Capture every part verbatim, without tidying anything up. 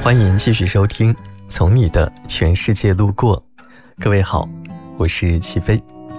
欢迎继续收听《从你的全世界路过》。各位好，我是齐飞。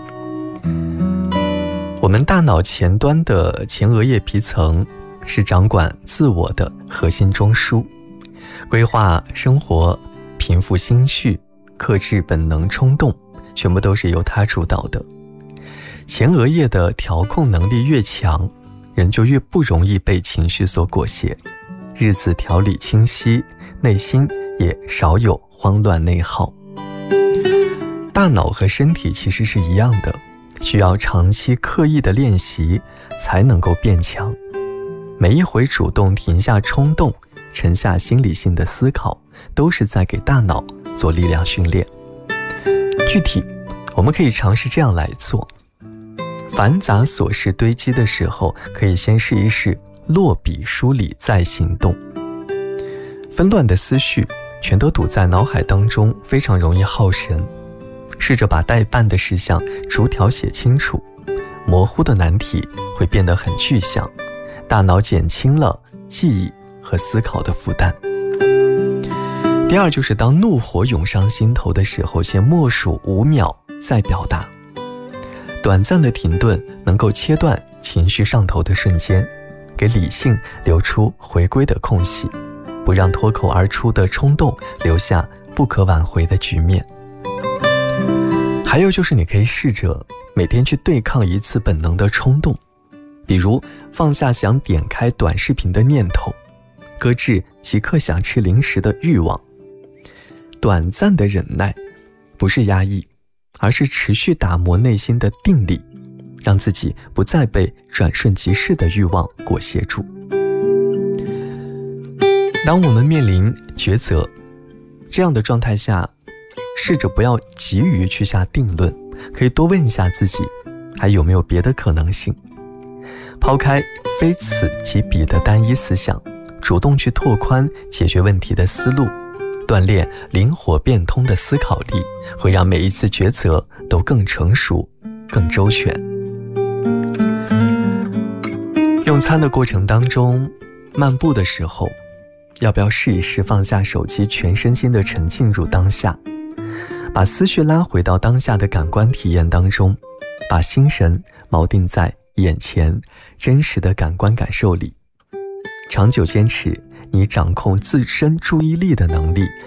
我们大脑前端的前额叶皮层是掌管自我的核心中枢，规划生活、平复心绪、克制本能冲动，全部都是由它主导的。前额叶的调控能力越强，人就越不容易被情绪所裹挟，日子条理清晰，内心也少有慌乱内耗。大脑和身体其实是一样的，需要长期刻意的练习才能够变强。每一回主动停下冲动，沉下心理性的思考，都是在给大脑做力量训练。具体我们可以尝试这样来做：繁杂琐事堆积的时候，可以先试一试落笔梳理再行动。纷乱的思绪全都堵在脑海当中，非常容易耗神。试着把待办的事项逐条写清楚，模糊的难题会变得很具象，大脑减轻了记忆和思考的负担。第二，就是当怒火涌上心头的时候，先默数五秒再表达。短暂的停顿能够切断情绪上头的瞬间，给理性留出回归的空隙，不让脱口而出的冲动留下不可挽回的局面。还有就是你可以试着每天去对抗一次本能的冲动，比如放下想点开短视频的念头，搁置即刻想吃零食的欲望。短暂的忍耐不是压抑，而是持续打磨内心的定力，让自己不再被转瞬即逝的欲望裹挟住。当我们面临抉择这样的状态下，试着不要急于去下定论，可以多问一下自己还有没有别的可能性，抛开非此即彼的单一思想，主动去拓宽解决问题的思路，锻炼灵活变通的思考力，会让每一次抉择都更成熟更周全。用餐的过程当中，漫步的时候，要不要试一试放下手机，全身心的沉浸入当下，把思绪拉回到当下的感官体验当中，把心神锚定在眼前真实的感官感受里。长久坚持，你掌控自身注意力的能力